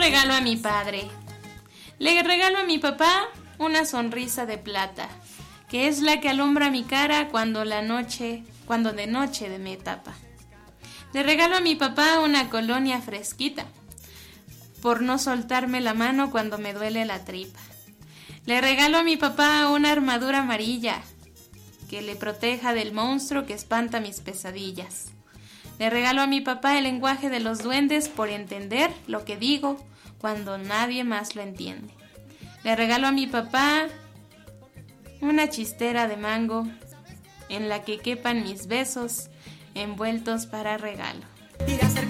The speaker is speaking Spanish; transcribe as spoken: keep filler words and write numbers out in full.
regalo a mi padre? Le regalo a mi papá una sonrisa de plata, que es la que alumbra mi cara cuando la noche, cuando de noche me tapa. Le regalo a mi papá una colonia fresquita, por no soltarme la mano cuando me duele la tripa. Le regalo a mi papá una armadura amarilla, que le proteja del monstruo que espanta mis pesadillas. Le regalo a mi papá el lenguaje de los duendes por entender lo que digo cuando nadie más lo entiende. Le regalo a mi papá una chistera de mango en la que quepan mis besos envueltos para regalo.